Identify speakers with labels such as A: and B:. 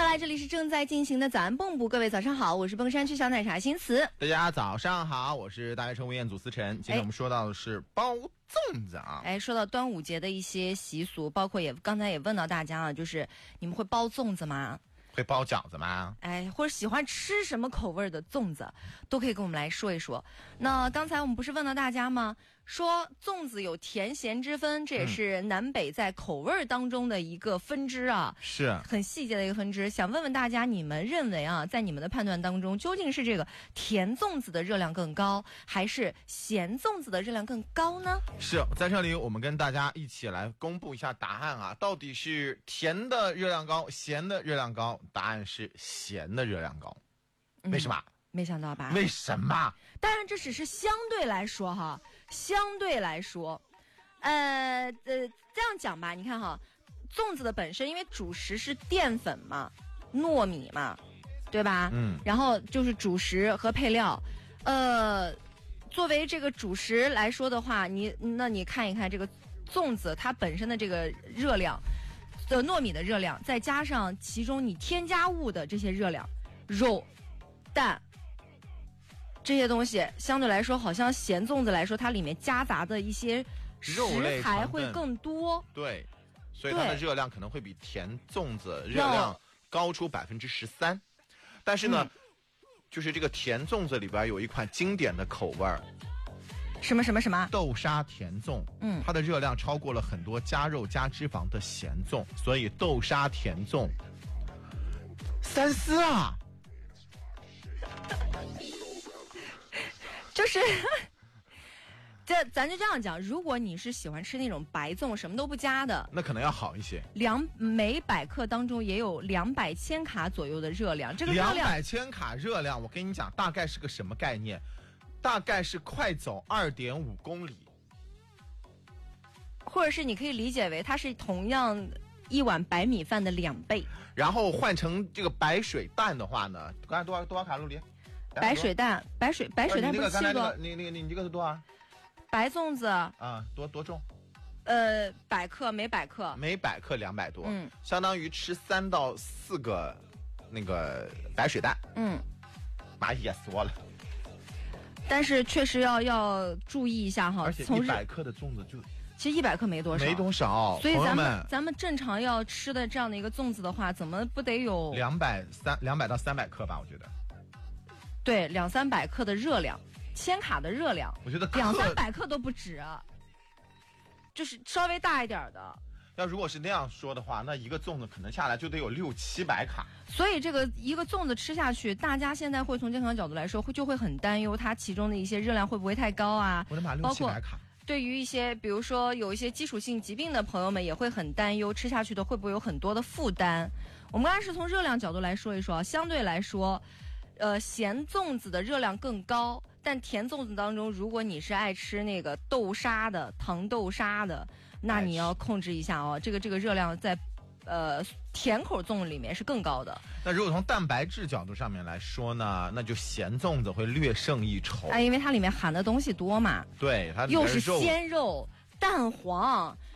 A: 来，这里是正在进行的早安蹦布，各位早上好，我是蹦山区小奶茶新词。
B: 大家早上好，我是大学生吴彦祖思晨。今天我们说到的是包粽子啊。
A: 说到端午节的一些习俗，包括刚才也问到大家啊，就是你们会包粽子吗？
B: 会包饺子吗？
A: 或者喜欢吃什么口味的粽子，都可以跟我们来说一说。那刚才我们不是问到大家吗？说粽子有甜咸之分，这也是南北在口味当中的一个分支啊，
B: 是
A: 很细节的一个分支。想问问大家，你们认为啊，在你们的判断当中，究竟是这个甜粽子的热量更高，还是咸粽子的热量更高呢？
B: 是在这里，我们跟大家一起来公布一下答案啊，到底是甜的热量高，咸的热量高？答案是咸的热量高，为什么？
A: 没想到吧？
B: 为什么？
A: 当然，这只是相对来说哈，相对来说，这样讲吧，你看哈，粽子的本身因为主食是淀粉嘛，糯米嘛，对吧？然后就是主食和配料，作为这个主食来说的话，你看一看这个粽子它本身的这个热量的糯米的热量，再加上其中你添加物的这些热量，肉、蛋。这些东西相对来说，好像咸粽子来说，它里面夹杂的一些食材会更多。
B: 对，所以它的热量可能会比甜粽子热量高出13%。但是呢，就是这个甜粽子里边有一款经典的口味儿，
A: 什么
B: 豆沙甜粽。它的热量超过了很多加肉加脂肪的咸粽，所以豆沙甜粽3丝啊。
A: 就是咱就这样讲，如果你是喜欢吃那种白粽，什么都不加的，
B: 那可能要好一些。
A: 每100克当中也有200千卡左右的热量，这个热量
B: 200千卡热量，我跟你讲，大概是个什么概念？大概是快走2.5公里，
A: 或者是你可以理解为它是同样一碗白米饭的2倍。然
B: 后换成这个白水蛋的话呢，刚才多少卡路里？
A: 白水蛋不是7个？
B: 你这个是多少？
A: 白粽子
B: 啊，多重
A: ？100克，每100克
B: 200多，相当于吃3到4个那个白水蛋，妈噎死我了。
A: 但是确实要注意一下哈，
B: 而且100克的粽子
A: 其实100克没多少，所以咱们正常要吃的这样的一个粽子的话，怎么不得有
B: 200到300克吧？我觉得。
A: 对，200-300克的热量，千卡的热量，
B: 我觉得
A: 200-300克都不止，就是稍微大一点的。
B: 要如果是那样说的话，那一个粽子可能下来就得有600-700卡。
A: 所以这个一个粽子吃下去，大家现在会从健康角度来说，就会很担忧它其中的一些热量会不会太高啊？
B: 我的妈，600-700卡。
A: 对于一些比如说有一些基础性疾病的朋友们，也会很担忧吃下去的会不会有很多的负担。我们刚才是从热量角度来说一说，相对来说。咸粽子的热量更高，但甜粽子当中，如果你是爱吃那个豆沙的、糖豆沙的，那你要控制一下哦。这个热量在甜口粽里面是更高的。
B: 那如果从蛋白质角度上面来说呢，那就咸粽子会略胜一筹。
A: 因为它里面含的东西多嘛。
B: 对，它
A: 又是鲜肉。蛋黄，